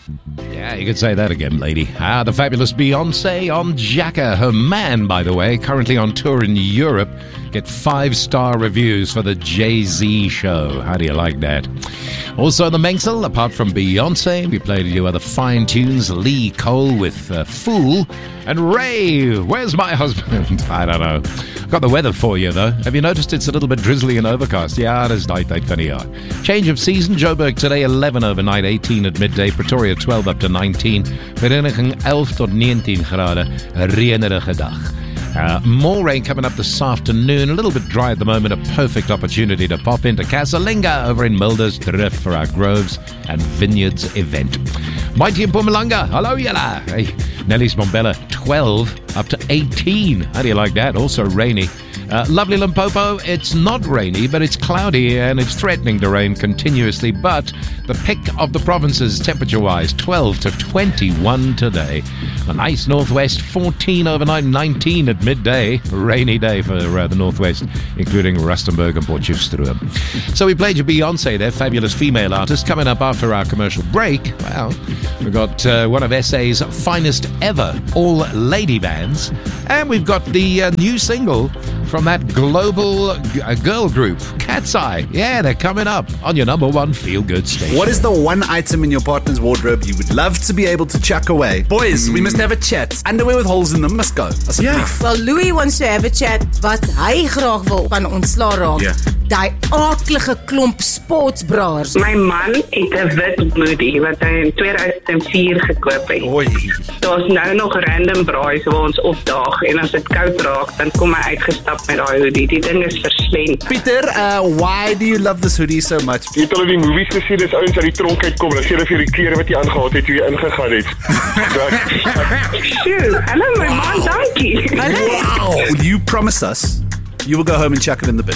Yeah, you could say that again, lady. The fabulous Beyonce on Jacka. Her man, by the way, currently on tour in Europe. Get 5-star reviews for the Jay-Z show. How do you like that? Also, the Mengsel, apart from Beyonce, we played you other fine tunes. Lee Cole with Fool. And Ray, where's my husband? I don't know. Got the weather for you, though. Have you noticed it's a little bit drizzly and overcast? Ja, dis daai tyd van die jaar. Change of season, Joburg today 11 overnight, 18 at midday, Pretoria 12 up to 19, Vereniging 11 tot 19 grade, 'n reënerige dag. More rain coming up this afternoon. A little bit dry at the moment. A perfect opportunity to pop into Casalinga over in Mulder's Drift for our Groves and Vineyards event. Mighty in Mpumalanga. Hello, yalla. Hey, Nelly's Bombella 12 up to 18. How do you like that? Also rainy. Lovely Limpopo, it's not rainy, but it's cloudy and it's threatening to rain continuously. But the pick of the provinces, temperature-wise, 12 to 21 today. A nice northwest, 14 overnight, 19 at midday. Rainy day for the northwest, including Rustenburg and Potchefstroom. So we played your Beyonce there, fabulous female artist. Coming up after our commercial break, well, we've got one of SA's finest ever all-lady bands. And we've got the new single from that global girl group, Cat's Eye. Yeah, they're coming up on your number one feel-good station. What is the one item in your partner's wardrobe you would love to be able to chuck away? Boys, we must have a chat. Underwear with holes in them must go. Well, Louis wants to have a chat. Wat hy graag wil van ontslaa raak. Daai aardige klomp sportsbraars. My man het 'n wit hoodie wat hy in 2004 gekoop het. Daar's nou nog random braais waar ons opdaag en as dit koud raak, dan kom hy uitgestap met daai hoodie. Die ding is verslend. Pieter, why do you love this hoodie so much? Jy het al die movies gesien, dis ouens uit die tronk uitkom, dan sê hulle vir die klere wat jy aangehad het, hoe jy ingegaan het. Sjoe, hallo my man, dankie. Wow! You promise us you will go home and chuck it in the bin.